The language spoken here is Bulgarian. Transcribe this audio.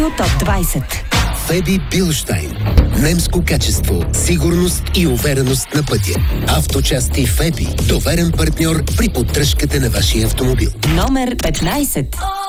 Топ 20. Феби Билштайн. Немско качество, сигурност и увереност на пътя. Авточасти Феби. Доверен партньор при поддръжката на вашия автомобил. Номер 15.